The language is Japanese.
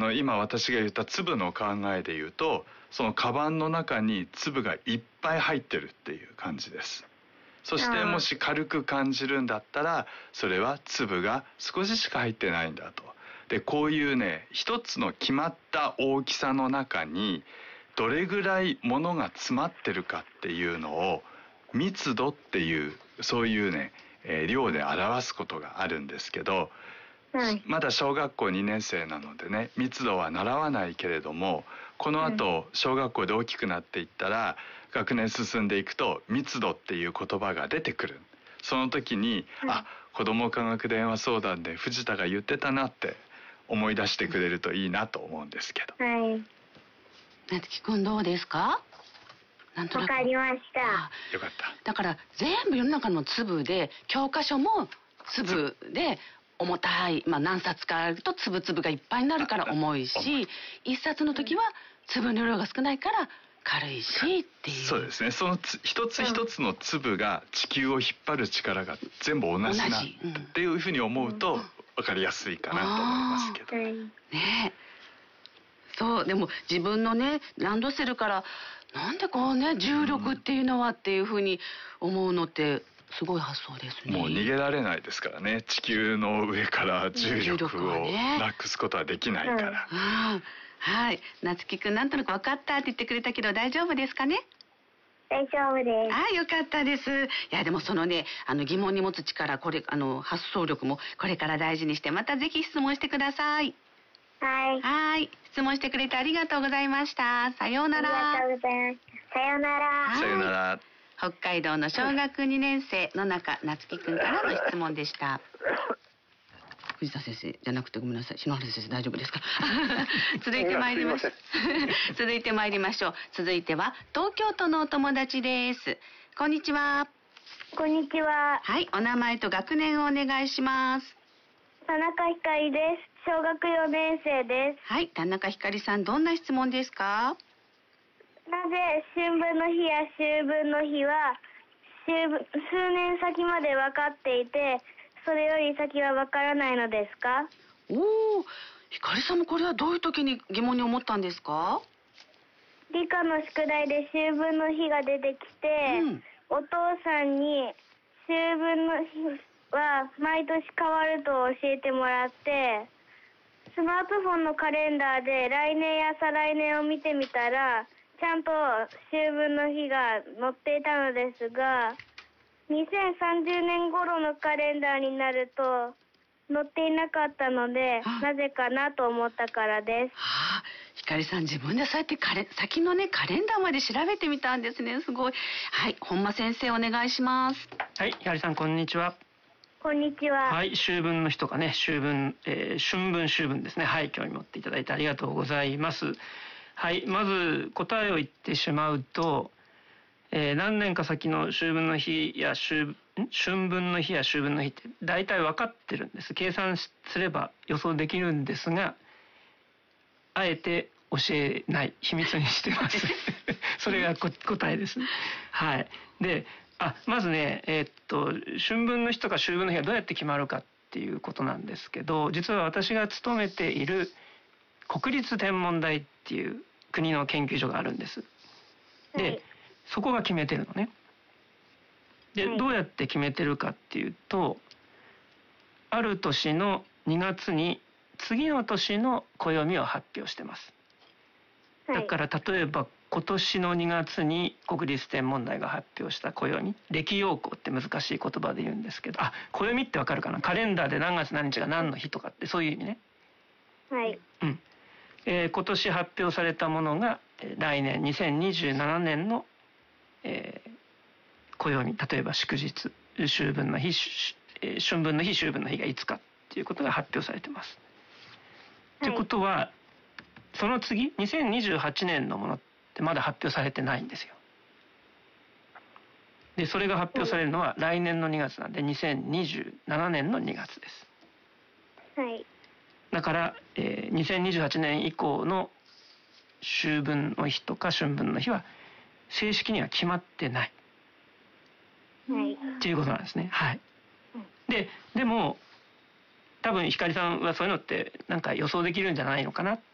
今私が言った粒の考えで言うと、そのカバンの中に粒がいっぱい入ってるっていう感じです。そしてもし軽く感じるんだったら、それは粒が少ししか入ってないんだと。でこういうね、一つの決まった大きさの中にどれぐらいものが詰まってるかっていうのを密度っていう、そういうね、量で表すことがあるんですけど、まだ小学校2年生なのでね、密度は習わないけれども、この後小学校で大きくなっていったら、学年進んでいくと密度っていう言葉が出てくる。その時に、子ども科学電話相談で藤田が言ってたなって思い出してくれるといいなと思うんですけど。 なつきくんどうですか？なんとなくわかりました。 よかった。 だから全部世の中の粒で、教科書も粒で重たい、何冊かあると粒々がいっぱいになるから重いし、一冊の時は粒の量が少ないから軽いしっていう。 そうですね。その一つ一つの粒が地球を引っ張る力が全部同じなっていうふうに思うと分かりやすいかなと思いますけど。 ね。そう、でも自分のね、ランドセルからなんでこうね、重力っていうのはっていうふうに思うのってすごい発想ですね。 もう逃げられないですからね。地球の上から重力をなくすことはできないから。 はい、なつきくんなんとなく分かったって言ってくれたけど大丈夫ですかね？ 大丈夫です。 よかったです。いやでもそのね、疑問に持つ力、これ発想力もこれから大事にして、またぜひ質問してください。 はい。 質問してくれてありがとうございました。さようなら。 ありがとうございました。さようなら。 さようなら。 北海道の小学2年生野中なつきくんからの質問でした。藤田先生じゃなくてごめんなさい、篠原先生大丈夫ですか？続いてまいりましょう。続いては東京都のお友達です。こんにちは。 こんにちは。 はい、お名前と学年をお願いします。 田中ひかりです。小学4年生です。 はい、田中ひかりさん、どんな質問ですか？ なぜ春分の日や秋分の日は数年先まで分かっていて、それより先は分からないのですか？ ひかりさんもこれはどういう時に疑問に思ったんですか？ 理科の宿題で秋分の日が出てきて、お父さんに秋分の日は毎年変わると教えてもらって、スマートフォンのカレンダーで来年や再来年を見てみたら、ちゃんと秋分の日が載っていたのですが、2030年頃のカレンダーになると載っていなかったので、なぜかなと思ったからです。 ひかりさん、自分でそうやって先のね、カレンダーまで調べてみたんですね。すごい。はい、本間先生お願いします。 はい、ひかりさんこんにちは。 こんにちは。 はい、秋分の日とかね、春分秋分ですね。はい、興味持っていただいてありがとうございます。はい、まず答えを言ってしまうと、何年か先の春分の日や秋分の日や秋分の日って大体分かってるんです。計算すれば予想できるんですが、あえて教えない秘密にしてます。それが答えです。はい。で、まずね、春分の日とか秋分の日がどうやって決まるかっていうことなんですけど、実は私が勤めている国立天文台っていう国の研究所があるんです。で、そこが決めてるのね。で、どうやって決めてるかっていうと、ある年の2月に次の年の暦を発表してます。だから例えば今年の2月に国立天文台が発表した暦、暦陽光って難しい言葉で言うんですけど、暦ってわかるかな？カレンダーで何月何日が何の日とかってそういう意味ね。 はい。 今年発表されたものが来年2027年の、暦、例えば祝日、秋分の日、春分の日、秋分の日がいつかっていうことが発表されてます。ってことはその次2028年のものってまだ発表されてないんですよ。でそれが発表されるのは来年の2月なんで2027年の2月です。 はい。 だから、2028年以降の秋分の日とか春分の日は正式には決まってない、っていうことなんですね。はい。でも多分ひかりさんはそういうのってなんか予想できるんじゃないのかなっ